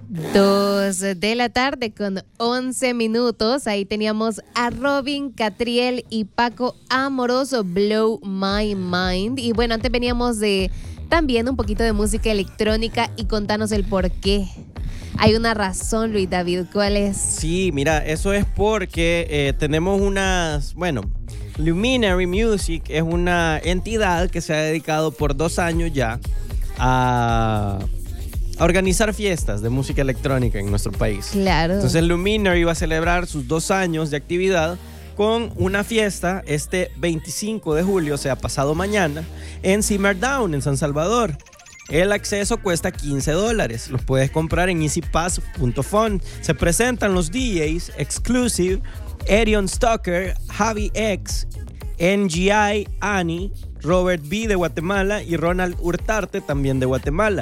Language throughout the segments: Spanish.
2 de la tarde con 11 minutos. Ahí teníamos a Robin, Catriel y Paco Amoroso, Blow My Mind. Y bueno, antes veníamos de también un poquito de música electrónica y contanos el por qué. Hay una razón, Luis David, ¿cuál es? Sí, mira, eso es porque tenemos Luminary Music es una entidad que se ha dedicado por 2 años ya a organizar fiestas de música electrónica en nuestro país. Claro. Entonces Luminary va a celebrar sus 2 años de actividad con una fiesta este 25 de julio, o sea, pasado mañana, en Simmerdown, en San Salvador. El acceso cuesta $15. Los puedes comprar en easypass.fun. Se presentan los DJs Exclusive, Erion Stalker, Javi X, NGI, Annie, Robert B. de Guatemala y Ronald Hurtarte, también de Guatemala.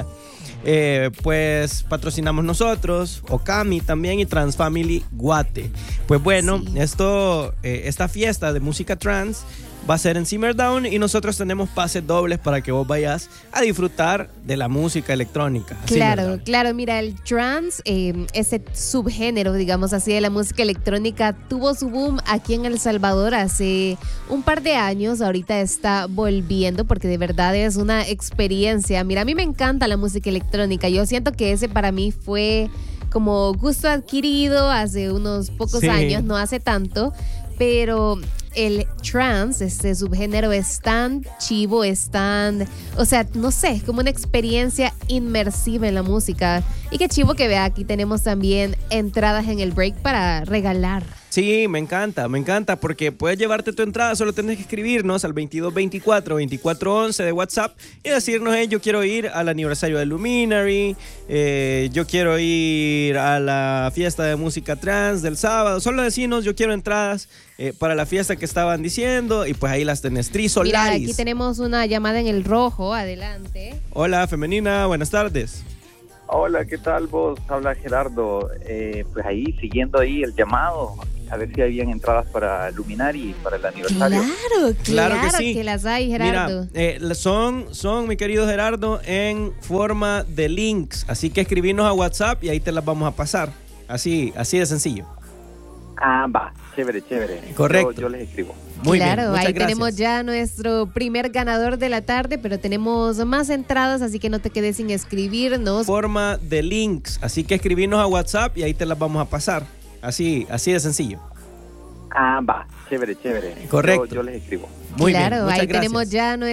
Pues patrocinamos nosotros, Okami también y Transfamily Guate. Pues bueno, sí. Esta fiesta de música trans va a ser en Simmerdown y nosotros tenemos pases dobles para que vos vayas a disfrutar de la música electrónica. Claro, mira, el trance, ese subgénero, digamos así, de la música electrónica, tuvo su boom aquí en El Salvador hace un par de años. Ahorita está volviendo porque de verdad es una experiencia. Mira, a mí me encanta la música electrónica. Yo siento que ese para mí fue como gusto adquirido hace unos pocos años, no hace tanto, pero el trance, este subgénero es tan chivo, o sea, no sé, como una experiencia inmersiva en la música. Y qué chivo que vea, aquí tenemos también entradas en el break para regalar. Sí, me encanta, porque puedes llevarte tu entrada, solo tienes que escribirnos al 2224-2411 de WhatsApp y decirnos, yo quiero ir al aniversario de Luminary, yo quiero ir a la fiesta de música trans del sábado, solo decirnos, yo quiero entradas para la fiesta que estaban diciendo y pues ahí las tenés. Tri Solaris. Mira, aquí tenemos una llamada en el rojo, adelante. Hola, femenina, buenas tardes. Hola, ¿qué tal vos? Habla Gerardo. Pues ahí, siguiendo ahí el llamado, a ver si habían entradas para Luminary para el aniversario. Claro que sí. Que las hay, Gerardo. Mira, son, mi querido Gerardo, en forma de links, así que escribirnos a WhatsApp y ahí te las vamos a pasar. Así de sencillo. Va, chévere. Correcto. Yo les escribo. Muy bien, Claro, muchas ahí gracias. tenemos ya nuestro primer ganador de la tarde, pero tenemos más entradas, así que no te quedes sin escribirnos. Forma de links, así que escribirnos a WhatsApp y ahí te las vamos a pasar. Así de sencillo. Va, chévere. Correcto. Yo les escribo. Muy bien, Claro, muchas ahí gracias. tenemos ya